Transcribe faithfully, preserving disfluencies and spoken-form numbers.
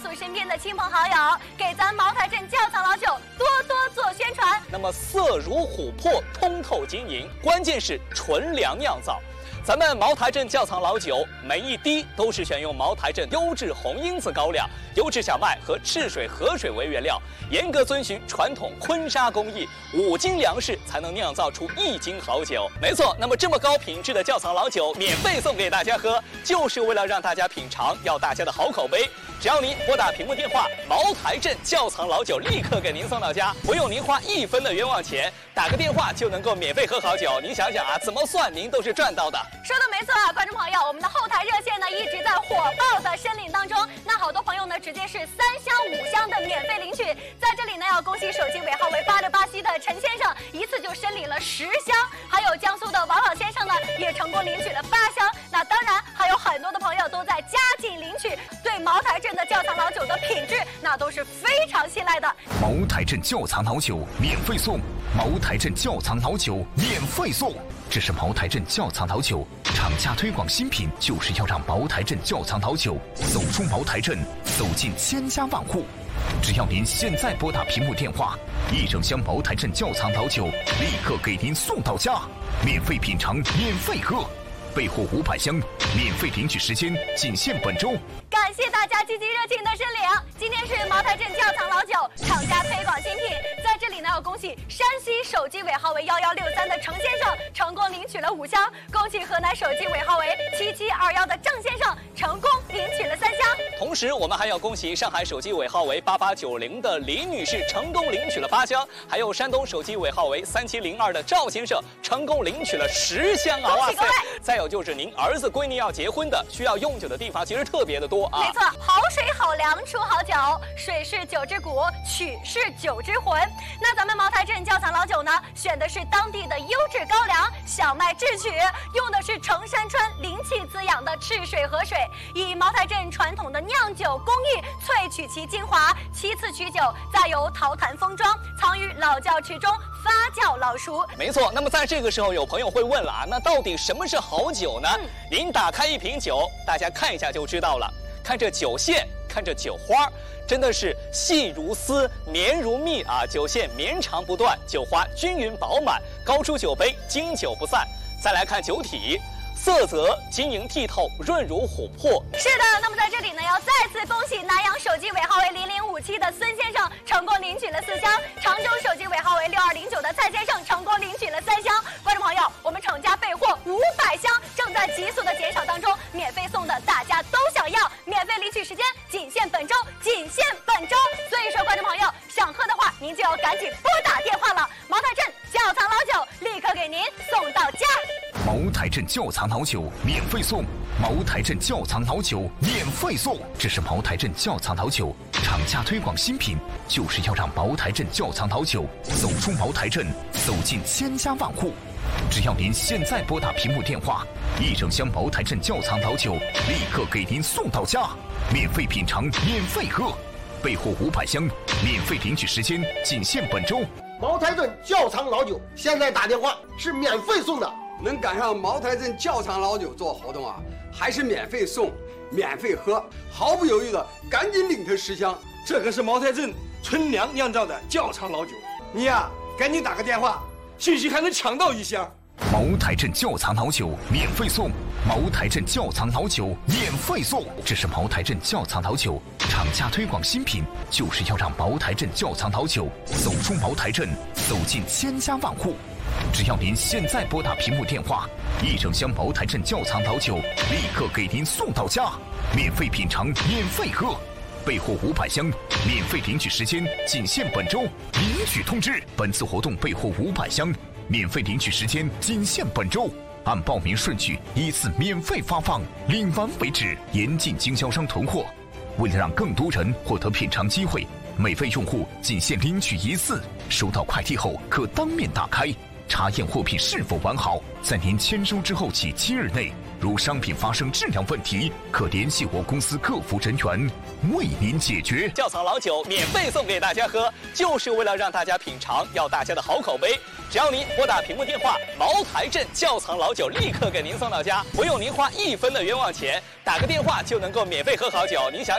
诉身边的亲朋好友，给咱茅台镇窖藏老酒多多做宣传。 那么色如琥珀，通透晶莹，关键是纯粮酿造。咱们茅台镇窖藏老酒，每一滴都是选用茅台镇优质红缨子高粱、优质小麦和赤水河水为原料，严格遵循传统坤沙工艺，五斤粮食才能酿造出一斤好酒。没错，那么这么高品质的窖藏老酒免费送给大家喝，就是为了让大家品尝，要大家的好口碑。只要您拨打屏幕电话，茅台镇窖藏老酒立刻给您送到家，不用您花一分的冤枉钱，打个电话就能够免费喝好酒。您想想啊，怎么算您都是赚到的。 说的没错啊，观众朋友，我们的后台热线呢一直在火爆的申领当中。那好多朋友呢直接是三箱五箱的免费领取，在这里呢要恭喜手机尾号为八六八七的陈先生，一次就申领了十箱，还有江苏的王老先生呢也成功领取了八箱。那当然还有很多的朋友都在加紧领取，对茅台镇的窖藏老酒的品质那都是非常信赖的。 茅台镇窖藏老酒免费送，茅台镇窖藏老酒免费送。这是茅台镇窖藏老酒，厂家推广新品，就是要让茅台镇窖藏老酒走出茅台镇，走进千家万户。只要您现在拨打屏幕电话，一整箱茅台镇窖藏老酒立刻给您送到家，免费品尝，免费喝，备货五百箱，免费领取时间仅限本周。 感谢大家积极热情的申领。今天是茅台镇窖藏老酒厂家推广新品，在这里呢要恭喜山西手机尾号为幺幺六三的程先生成功领取了五箱，恭喜河南手机尾号为七七二幺的郑先生成功领取了三箱。 同时，我们还要恭喜上海手机尾号为八八九零的李女士成功领取了八箱，还有山东手机尾号为三七零二的赵先生成功领取了十箱啊！ 哇塞！ 再有就是您儿子闺女要结婚的，需要用酒的地方其实特别的多啊。 没错，好水好粮出好酒，水是酒之骨，曲是酒之魂。那咱们茅台镇窖藏老酒呢，选的是当地的优质高粱、小麦制曲，用的是城山川灵气滋养的赤水河水，以茅台镇传统的酿酒工艺萃取其精华，其次取酒，再由陶坛封装，藏于老窖池中发酵老熟。 没错，那么在这个时候有朋友会问了啊，那到底什么是好酒呢？嗯、您打开一瓶酒，大家看一下就知道了。看这酒线，看这酒花，真的是细如丝，绵如蜜啊！酒线绵长不断，酒花均匀饱满，高出酒杯，经久不散。再来看酒体，色泽晶莹剔透，润如琥珀。 是的，那么在这里呢，要再次恭喜南阳手机尾号为零零五七的孙先生成功领取了四箱，常州手机尾号为六二零九的蔡先生成功领取了三箱。观众朋友，我们厂家备货五百箱，正在急速的减少当中，免费送的大家都想要，免费领取时间仅限本周，仅限本周。所以说，观众朋友想喝的话，您就要赶紧拨打电话了。茅台镇窖藏老酒立刻给您送到家。 茅台镇窖藏老酒免费送，茅台镇窖藏老酒免费送。这是茅台镇窖藏老酒厂家推广新品，就是要让茅台镇窖藏老酒走出茅台镇，走进千家万户。只要您现在拨打屏幕电话，一整箱茅台镇窖藏老酒立刻给您送到家，免费品尝，免费喝，备货五百箱，免费领取时间仅限本周。 茅台镇窖藏老酒现在打电话是免费送的， 能赶上茅台镇窖藏老酒做活动啊，还是免费送、免费喝，毫不犹豫的赶紧领他十箱。 这可是茅台镇纯粮酿造的窖藏老酒，你呀、啊、赶紧打个电话，兴许还能抢到一箱。 茅台镇窖藏老酒免费送，茅台镇窖藏老酒免费送。这是茅台镇窖藏老酒厂家推广新品，就是要让茅台镇窖藏老酒走出茅台镇，走进千家万户。只要您现在拨打屏幕电话，一整箱茅台镇窖藏老酒立刻给您送到家，免费品尝，免费喝，备货五百箱，免费领取时间仅限本周。领取通知：本次活动备货五百箱，免费领取时间仅限本周。按报名顺序依次免费发放，领完为止，严禁经销商囤货。为了让更多人获得品尝机会，每位用户仅限领取一次，收到快递后可当面打开，查验货品是否完好，在您签收之后起七日内，如商品发生质量问题，可联系我公司客服人员为您解决。 窖藏老酒免费送给大家喝，就是为了让大家品尝，要大家的好口碑。只要您拨打屏幕电话，茅台镇窖藏老酒立刻给您送到家，不用您花一分的冤枉钱，打个电话就能够免费喝好酒。您想